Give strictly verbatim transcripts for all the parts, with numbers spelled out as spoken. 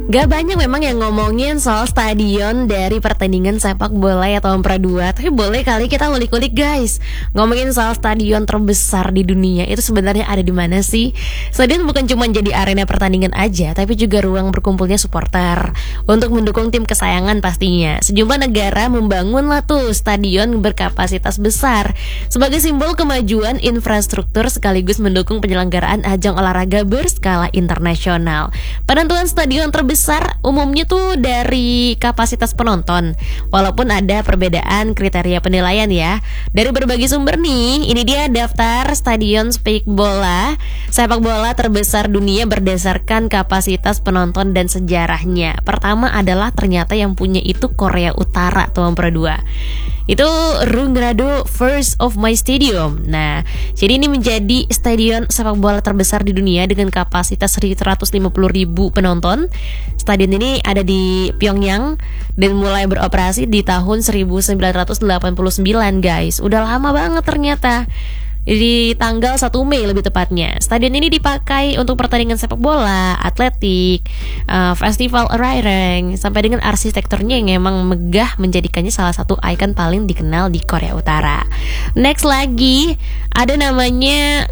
Gak banyak memang yang ngomongin soal stadion dari pertandingan sepak bola ya tahun dua. Tapi boleh kali kita ulik-ulik guys. Ngomongin soal stadion terbesar di dunia itu sebenarnya ada di mana sih? Stadion bukan cuma jadi arena pertandingan aja, tapi juga ruang berkumpulnya supporter untuk mendukung tim kesayangan pastinya. Sejumlah negara membangunlah tuh stadion berkapasitas besar sebagai simbol kemajuan infrastruktur sekaligus mendukung penyelenggaraan ajang olahraga berskala internasional. Penentuan stadion terbesar besar umumnya tuh dari kapasitas penonton, walaupun ada perbedaan kriteria penilaian ya. Dari berbagai sumber nih, ini dia daftar stadion sepak bola sepak bola terbesar dunia berdasarkan kapasitas penonton dan sejarahnya. Pertama adalah ternyata yang punya itu Korea Utara tahun dua. Itu Rungrado First of My Stadium. Nah, jadi ini menjadi stadion sepak bola terbesar di dunia dengan kapasitas seratus lima puluh ribu penonton. Stadion ini ada di Pyongyang dan mulai beroperasi di tahun seribu sembilan ratus delapan puluh sembilan guys. Udah lama banget ternyata. Di tanggal satu Mei lebih tepatnya. Stadion ini dipakai untuk pertandingan sepak bola, atletik, uh, festival raireng, sampai dengan arsitekturnya yang emang megah menjadikannya salah satu ikon paling dikenal di Korea Utara. Next lagi ada namanya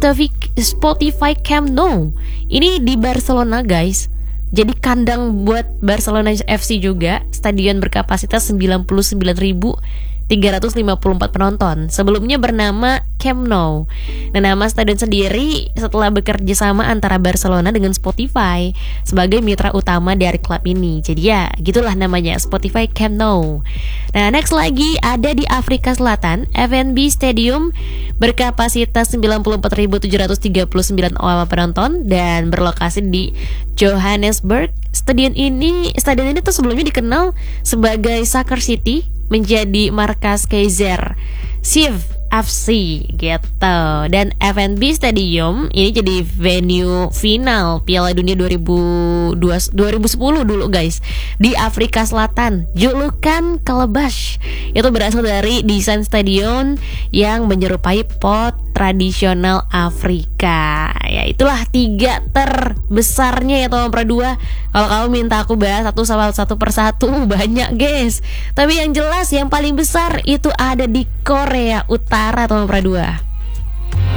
Spotify Camp Nou. Ini di Barcelona guys. Jadi kandang buat Barcelona F C juga. Stadion berkapasitas sembilan puluh sembilan ribu tiga ratus lima puluh empat penonton. Sebelumnya bernama Camp Nou. Nah, nama stadion sendiri setelah bekerja sama antara Barcelona dengan Spotify sebagai mitra utama dari klub ini. Jadi ya, gitulah namanya, Spotify Camp Nou. Nah, next lagi ada di Afrika Selatan, F N B Stadium berkapasitas sembilan puluh empat ribu tujuh ratus tiga puluh sembilan penonton dan berlokasi di Johannesburg. Stadion ini, stadion ini tuh sebelumnya dikenal sebagai Soccer City, menjadi markas Kaizer Chiefs F C gitu. Dan F N B Stadium ini jadi venue final Piala Dunia dua ribu sepuluh dulu guys di Afrika Selatan. Julukan Calabash itu berasal dari desain stadion yang menyerupai pot tradisional Afrika. Ya itulah tiga terbesarnya ya tahun dua. Kalau kamu minta aku bahas satu sama satu persatu banyak guys. Tapi yang jelas yang paling besar itu ada di Korea Utara tahun dua.